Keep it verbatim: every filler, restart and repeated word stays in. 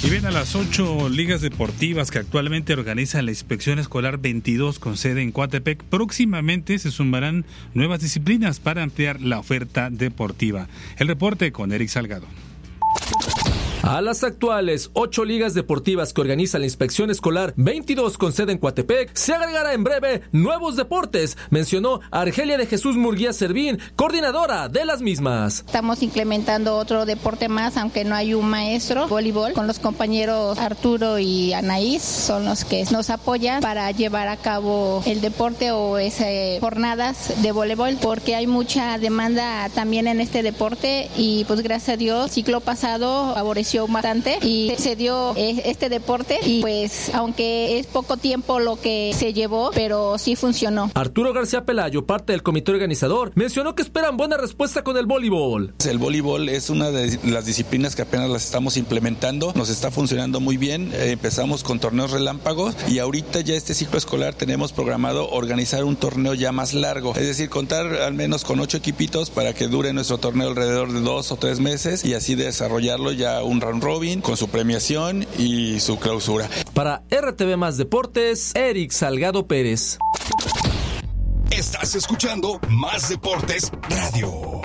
Y bien, a las ocho ligas deportivas que actualmente organiza la Inspección Escolar veintidós con sede en Coatepec, próximamente se sumarán nuevas disciplinas para ampliar la oferta deportiva. El reporte con Eric Salgado. A las actuales ocho ligas deportivas que organiza la Inspección Escolar veintidós con sede en Coatepec, se agregará en breve nuevos deportes, mencionó Argelia de Jesús Murguía Servín, coordinadora de las mismas. Estamos implementando otro deporte más, aunque no hay un maestro, voleibol, con los compañeros Arturo y Anaís, son los que nos apoyan para llevar a cabo el deporte o esas jornadas de voleibol, porque hay mucha demanda también en este deporte y pues gracias a Dios, el ciclo pasado favoreció bastante y se dio este deporte y pues aunque es poco tiempo lo que se llevó, pero sí funcionó. Arturo García Pelayo, parte del comité organizador, mencionó que esperan buena respuesta con el voleibol. El voleibol es una de las disciplinas que apenas las estamos implementando, nos está funcionando muy bien, eh, empezamos con torneos relámpagos y ahorita ya este ciclo escolar tenemos programado organizar un torneo ya más largo, es decir, contar al menos con ocho equipitos para que dure nuestro torneo alrededor de dos o tres meses y así desarrollarlo ya un round robin con su premiación y su clausura. Para R T V Más Deportes, Eric Salgado Pérez. Estás escuchando Más Deportes Radio.